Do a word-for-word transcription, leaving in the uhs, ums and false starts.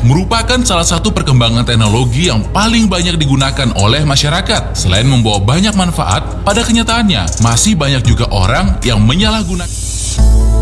merupakan salah satu perkembangan teknologi yang paling banyak digunakan oleh masyarakat. Selain membawa banyak manfaat, pada kenyataannya masih banyak juga orang yang menyalahgunakan